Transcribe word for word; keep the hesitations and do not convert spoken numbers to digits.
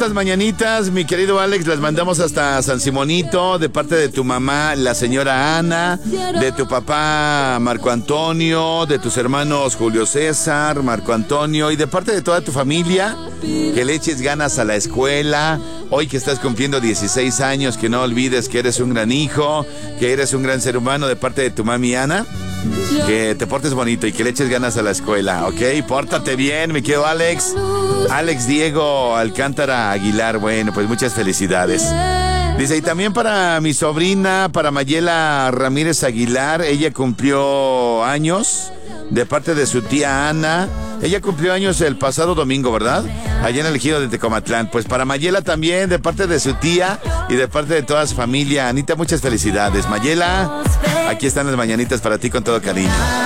estas mañanitas, mi querido Alex, las mandamos hasta San Simonito, de parte de tu mamá, la señora Ana, de tu papá, Marco Antonio, de tus hermanos Julio César, Marco Antonio, y de parte de toda tu familia, que le eches ganas a la escuela. Hoy que estás cumpliendo dieciséis años, que no olvides que eres un gran hijo, que eres un gran ser humano, de parte de tu mami Ana. Que te portes bonito y que le eches ganas a la escuela, ¿ok? Pórtate bien, mi querido Alex. Alex Diego Alcántara Aguilar, bueno, pues muchas felicidades. Dice, y también para mi sobrina, para Mayela Ramírez Aguilar, ella cumplió años, de parte de su tía Ana. Ella cumplió años el pasado domingo, ¿verdad? Allá en el ejido de Tecomatlán. Pues para Mayela también, de parte de su tía y de parte de toda su familia. Anita, muchas felicidades. Mayela, aquí están las mañanitas para ti con todo cariño.